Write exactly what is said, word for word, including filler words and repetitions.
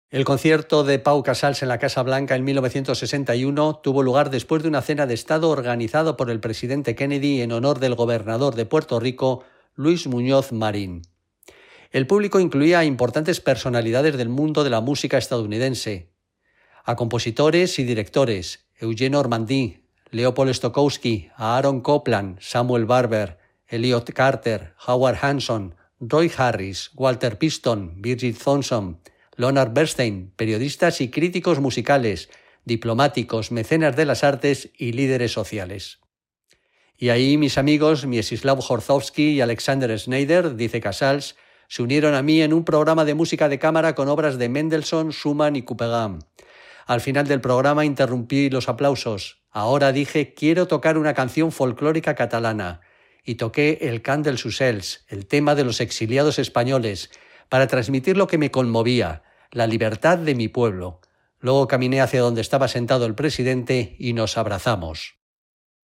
El concierto de Pau Casals en la Casa Blanca en mil novecientos sesenta y uno tuvo lugar después de una cena de Estado organizado por el presidente Kennedy en honor del gobernador de Puerto Rico, Luis Muñoz Marín. El público incluía a importantes personalidades del mundo de la música estadounidense, a compositores y directores, Eugene Ormandy, Leopold Stokowski, a Aaron Copland, Samuel Barber, Elliot Carter, Howard Hanson, Roy Harris, Walter Piston, Birgit Thompson, Leonard Bernstein, periodistas y críticos musicales, diplomáticos, mecenas de las artes y líderes sociales. Y ahí mis amigos Mieczysław Horszowski y Alexander Schneider, dice Casals, se unieron a mí en un programa de música de cámara con obras de Mendelssohn, Schumann y Couperin. Al final del programa interrumpí los aplausos. Ahora dije, quiero tocar una canción folclórica catalana. Y toqué el cant dels ocells, el tema de los exiliados españoles, para transmitir lo que me conmovía, la libertad de mi pueblo. Luego caminé hacia donde estaba sentado el presidente y nos abrazamos.